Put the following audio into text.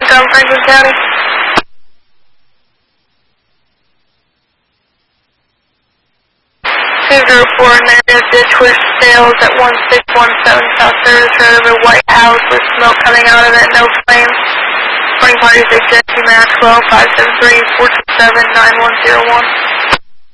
Tom, Franklin County. 204 negative, ditch with sales at 1617 South Service Road of a white house with smoke coming out of it, no flames. Spring party 6 Jesse Maxwell, 573-427-9101.